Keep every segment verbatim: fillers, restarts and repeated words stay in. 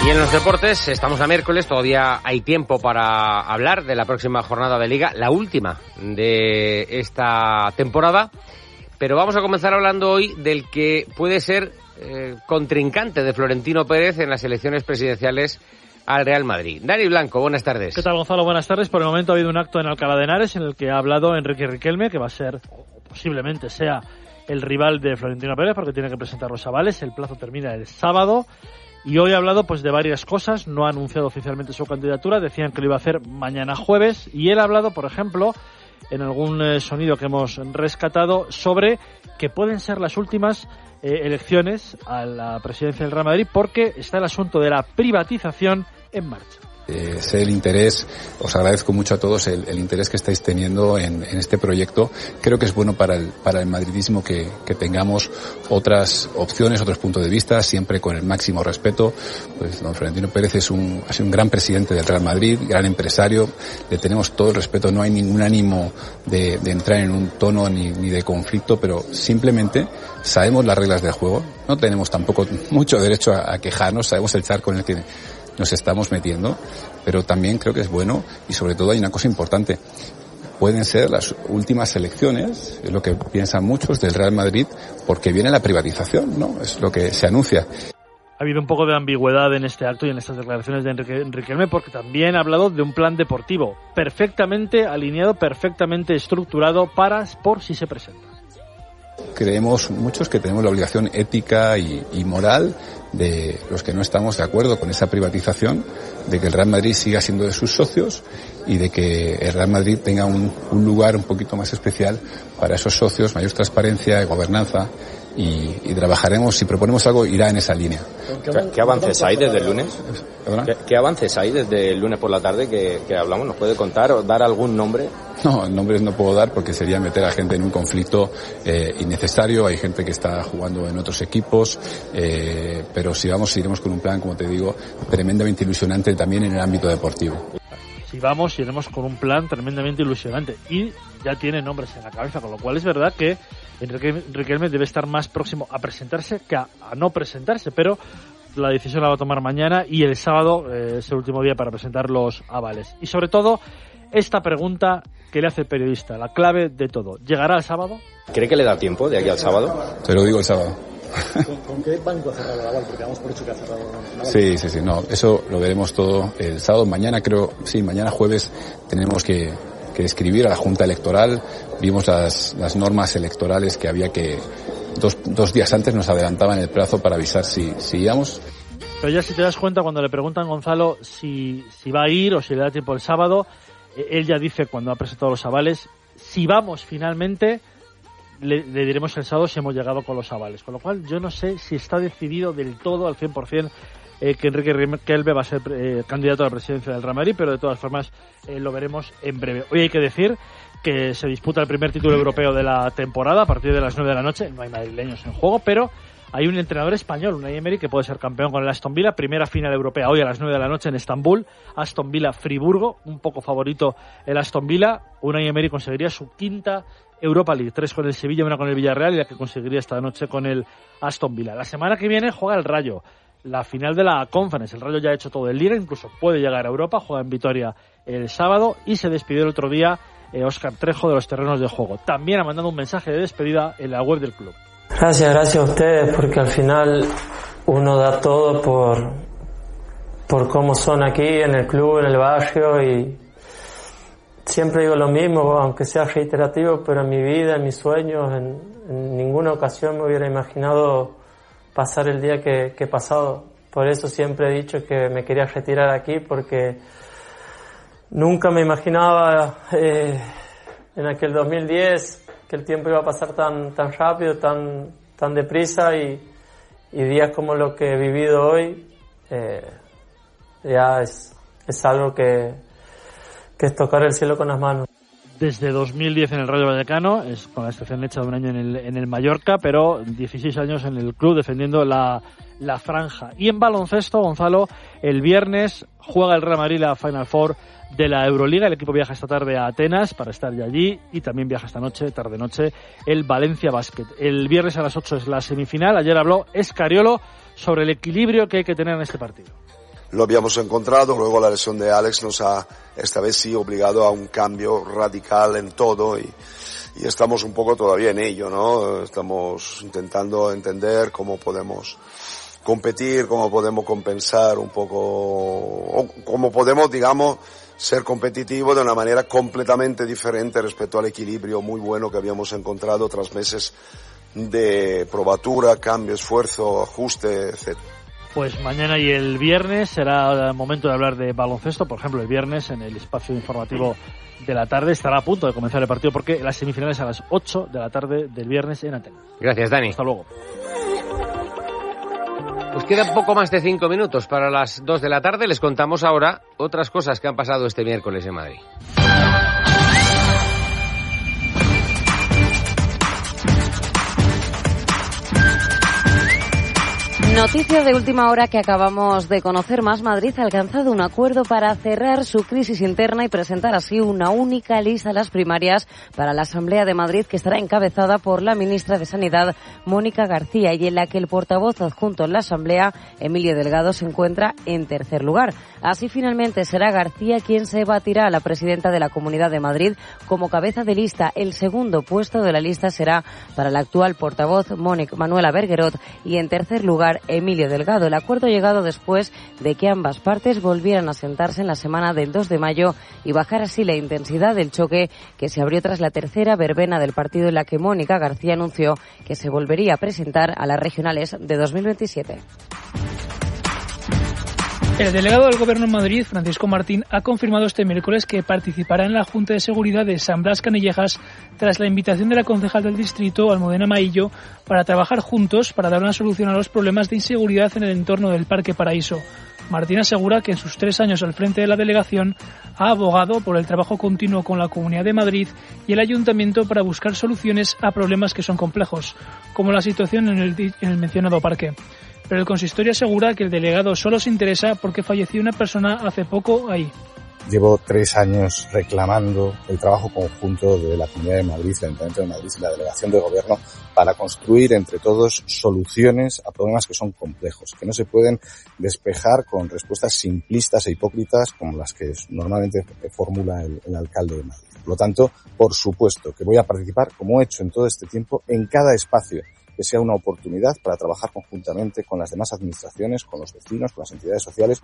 Y en los deportes, estamos a miércoles, todavía hay tiempo para hablar de la próxima jornada de Liga, la última de esta temporada, pero vamos a comenzar hablando hoy del que puede ser eh, contrincante de Florentino Pérez en las elecciones presidenciales al Real Madrid. Dani Blanco, buenas tardes. ¿Qué tal, Gonzalo? Buenas tardes. Por el momento ha habido un acto en Alcalá de Henares en el que ha hablado Enrique Riquelme, que va a ser, o posiblemente sea, el rival de Florentino Pérez, porque tiene que presentar los avales. El plazo termina el sábado. Y hoy ha hablado pues de varias cosas, no ha anunciado oficialmente su candidatura, decían que lo iba a hacer mañana jueves, y él ha hablado, por ejemplo, en algún eh, sonido que hemos rescatado, sobre que pueden ser las últimas eh, elecciones a la presidencia del Real Madrid, porque está el asunto de la privatización en marcha. Eh, sé el interés, os agradezco mucho a todos el, el interés que estáis teniendo en, en este proyecto. Creo que es bueno para el, para el madridismo que, que tengamos otras opciones, otros puntos de vista, siempre con el máximo respeto. Pues don Florentino Pérez es un, ha sido un gran presidente del Real Madrid, gran empresario, le tenemos todo el respeto, no hay ningún ánimo de, de entrar en un tono ni, ni de conflicto, pero simplemente sabemos las reglas del juego, no tenemos tampoco mucho derecho a, a quejarnos, sabemos el charco en el que nos estamos metiendo, pero también creo que es bueno, y sobre todo hay una cosa importante: pueden ser las últimas elecciones, es lo que piensan muchos, del Real Madrid, porque viene la privatización, ¿no? Es lo que se anuncia. Ha habido un poco de ambigüedad en este acto y en estas declaraciones de Enrique Riquelme, porque también ha hablado de un plan deportivo perfectamente alineado, perfectamente estructurado para por si se presenta. Creemos muchos que tenemos la obligación ética y, y moral de los que no estamos de acuerdo con esa privatización, de que el Real Madrid siga siendo de sus socios y de que el Real Madrid tenga un, un lugar un poquito más especial para esos socios, mayor transparencia y gobernanza, y, y trabajaremos, si proponemos algo, irá en esa línea. ¿Qué, qué avances hay desde el lunes? ¿Qué, ¿Qué avances hay desde el lunes por la tarde que, que hablamos? ¿Nos puede contar o dar algún nombre? No, nombres no puedo dar porque sería meter a gente en un conflicto eh, innecesario. Hay gente que está jugando en otros equipos, eh, pero si vamos, iremos con un plan, como te digo, tremendamente ilusionante también en el ámbito deportivo. Si vamos, iremos con un plan tremendamente ilusionante y ya tiene nombres en la cabeza, con lo cual es verdad que Enrique Riquelme debe estar más próximo a presentarse que a, a no presentarse, pero la decisión la va a tomar mañana y el sábado eh, es el último día para presentar los avales. Y sobre todo, esta pregunta que le hace el periodista, la clave de todo: ¿llegará el sábado? ¿Cree que le da tiempo de aquí al sábado? Te lo digo el sábado. ¿Con, ¿Con qué banco ha cerrado el aval? Porque damos por hecho que ha cerrado el aval. Sí, sí, sí, no, eso lo veremos todo el sábado. Mañana creo, sí, mañana jueves tenemos que, que escribir a la Junta Electoral. Vimos las, las normas electorales que había que, dos, dos días antes nos adelantaban el plazo para avisar si, si íbamos. Pero ya si te das cuenta, cuando le preguntan a Gonzalo si, si va a ir o si le da tiempo el sábado, él ya dice, cuando ha presentado los avales, si vamos finalmente, le, le diremos el sábado si hemos llegado con los avales. Con lo cual, yo no sé si está decidido del todo, al cien por ciento, eh, que Enrique Riquelme va a ser eh, candidato a la presidencia del Real Madrid, pero de todas formas eh, lo veremos en breve. Hoy hay que decir que se disputa el primer título europeo de la temporada a partir de las nueve de la noche. No hay madrileños en juego, pero hay un entrenador español, Unai Emery, que puede ser campeón con el Aston Villa. Primera final europea hoy a las nueve de la noche en Estambul. Aston Villa-Friburgo, un poco favorito el Aston Villa. Unai Emery conseguiría su quinta Europa League, tres con el Sevilla, una con el Villarreal y la que conseguiría esta noche con el Aston Villa. La semana que viene juega el Rayo, la final de la Conference. El Rayo ya ha hecho todo el Liga, incluso puede llegar a Europa, juega en Vitoria el sábado y se despidió el otro día eh, Óscar Trejo de los terrenos de juego. También ha mandado un mensaje de despedida en la web del club. Gracias, gracias a ustedes, porque al final uno da todo por, por cómo son aquí en el club, en el barrio, y siempre digo lo mismo, aunque sea reiterativo, pero en mi vida, en mis sueños, en, en ninguna ocasión me hubiera imaginado pasar el día que, que he pasado. Por eso siempre he dicho que me quería retirar aquí, porque nunca me imaginaba eh, en aquel dos mil diez que el tiempo iba a pasar tan tan rápido, tan tan deprisa, y, y días como lo que he vivido hoy eh, ya es, es algo que, que es tocar el cielo con las manos. Desde dos mil diez en el Rayo Vallecano, es con la excepción hecha de un año en el, en el Mallorca, pero dieciséis años en el club defendiendo la, la franja. Y en baloncesto, Gonzalo, el viernes juega el Real Madrid la Final Four de la Euroliga. El equipo viaja esta tarde a Atenas para estar ya allí, y también viaja esta noche, tarde-noche, el Valencia Basket. El viernes a las ocho es la semifinal. Ayer habló Escariolo sobre el equilibrio que hay que tener en este partido. lo habíamos encontrado. Luego la lesión de Alex nos ha, esta vez sí, obligado a un cambio radical en todo y, y estamos un poco todavía en ello, ¿no? Estamos intentando entender cómo podemos competir, cómo podemos compensar un poco, o cómo podemos, digamos, ser competitivos de una manera completamente diferente respecto al equilibrio muy bueno que habíamos encontrado tras meses de probatura, cambio, esfuerzo, ajuste, etcétera. Pues mañana y el viernes será el momento de hablar de baloncesto. Por ejemplo, el viernes en el espacio informativo de la tarde estará a punto de comenzar el partido porque las semifinales a las ocho de la tarde del viernes en Atenas. Gracias, Dani. Hasta luego. Pues quedan poco más de cinco minutos para las dos de la tarde. Les contamos ahora otras cosas que han pasado este miércoles en Madrid. Noticia de última hora que acabamos de conocer. Más Madrid ha alcanzado un acuerdo para cerrar su crisis interna y presentar así una única lista a las primarias para la Asamblea de Madrid, que estará encabezada por la ministra de Sanidad, Mónica García, y en la que el portavoz adjunto en la Asamblea, Emilio Delgado, se encuentra en tercer lugar. Así finalmente será García quien se batirá a la presidenta de la Comunidad de Madrid como cabeza de lista. El segundo puesto de la lista será para la actual portavoz Mónica Manuela Berguerot y en tercer lugar Emilio Delgado. El acuerdo llegado después de que ambas partes volvieran a sentarse en la semana del dos de mayo y bajar así la intensidad del choque que se abrió tras la tercera verbena del partido, en la que Mónica García anunció que se volvería a presentar a las regionales de dos mil veintisiete. El delegado del Gobierno en Madrid, Francisco Martín, ha confirmado este miércoles que participará en la Junta de Seguridad de San Blas Canillejas tras la invitación de la concejal del distrito, Almudena Maillo, para trabajar juntos para dar una solución a los problemas de inseguridad en el entorno del Parque Paraíso. Martín asegura que en sus tres años al frente de la delegación ha abogado por el trabajo continuo con la Comunidad de Madrid y el Ayuntamiento para buscar soluciones a problemas que son complejos, como la situación en el, en el mencionado parque. Pero el consistorio asegura que el delegado solo se interesa porque falleció una persona hace poco ahí. Llevo tres años reclamando el trabajo conjunto de la Comunidad de Madrid, el Ayuntamiento de Madrid y la Delegación de Gobierno para construir entre todos soluciones a problemas que son complejos, que no se pueden despejar con respuestas simplistas e hipócritas como las que normalmente formula el, el alcalde de Madrid. Por lo tanto, por supuesto que voy a participar, como he hecho en todo este tiempo, en cada espacio que sea una oportunidad para trabajar conjuntamente con las demás administraciones, con los vecinos, con las entidades sociales.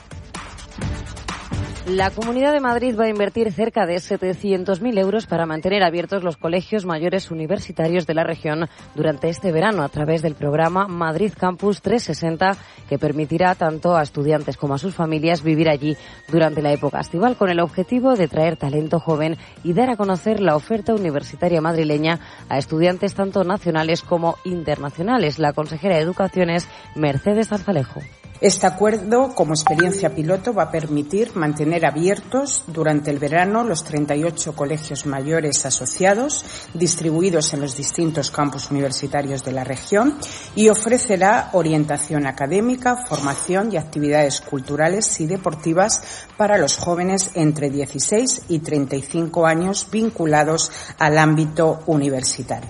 La Comunidad de Madrid va a invertir cerca de setecientos mil euros para mantener abiertos los colegios mayores universitarios de la región durante este verano a través del programa Madrid Campus trescientos sesenta, que permitirá tanto a estudiantes como a sus familias vivir allí durante la época estival, con el objetivo de traer talento joven y dar a conocer la oferta universitaria madrileña a estudiantes tanto nacionales como internacionales. La consejera de Educación es Mercedes Zarzalejo. Este acuerdo, como experiencia piloto, va a permitir mantener abiertos durante el verano los treinta y ocho colegios mayores asociados distribuidos en los distintos campus universitarios de la región y ofrecerá orientación académica, formación y actividades culturales y deportivas para los jóvenes entre dieciséis y treinta y cinco años vinculados al ámbito universitario.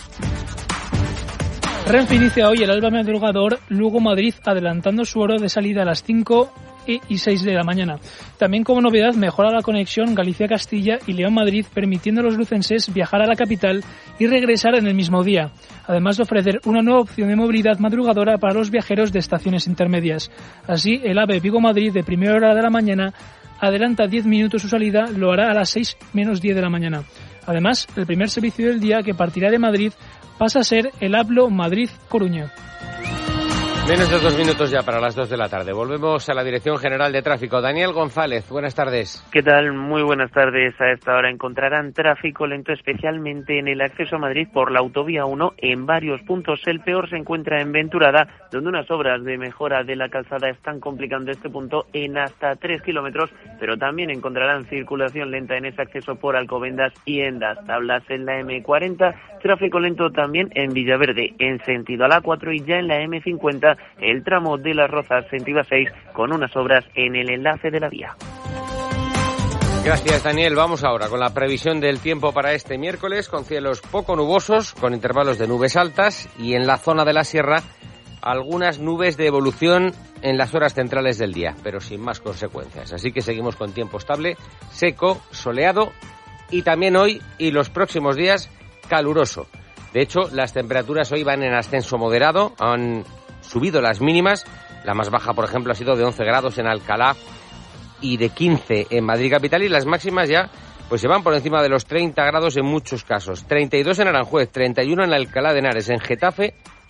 Renfe inicia hoy el alba madrugador Lugo-Madrid, adelantando su hora de salida a las cinco y seis de la mañana. También, como novedad, mejora la conexión Galicia-Castilla y León-Madrid, permitiendo a los lucenses viajar a la capital y regresar en el mismo día, además de ofrecer una nueva opción de movilidad madrugadora para los viajeros de estaciones intermedias. Así, el AVE Vigo-Madrid de primera hora de la mañana adelanta diez minutos su salida, lo hará a las seis menos diez de la mañana. Además, el primer servicio del día que partirá de Madrid pasa a ser el Hablo Madrid-Coruña. Menos de dos minutos ya para las dos de la tarde. Volvemos a la Dirección General de Tráfico. Daniel González, buenas tardes. ¿Qué tal? Muy buenas tardes. A esta hora encontrarán tráfico lento, especialmente en el acceso a Madrid por la autovía uno en varios puntos. El peor se encuentra en Venturada, donde unas obras de mejora de la calzada están complicando este punto en hasta tres kilómetros, pero también encontrarán circulación lenta en ese acceso por Alcobendas y en las Tablas. En la eme cuarenta, tráfico lento también en Villaverde, en sentido a la A cuatro, y ya en la eme cincuenta, el tramo de Las Rozas, sentido A seis, con unas obras en el enlace de la vía. Gracias, Daniel. Vamos ahora con la previsión del tiempo para este miércoles, con cielos poco nubosos, con intervalos de nubes altas, y en la zona de la sierra algunas nubes de evolución en las horas centrales del día, pero sin más consecuencias. Así que seguimos con tiempo estable, seco, soleado y también hoy y los próximos días caluroso. De hecho, las temperaturas hoy van en ascenso moderado, han subido las mínimas. La más baja, por ejemplo, ha sido de once grados en Alcalá y de quince en Madrid capital, y las máximas ya pues se van por encima de los treinta grados en muchos casos. treinta y dos en Aranjuez, treinta y uno en Alcalá de Henares, en Getafe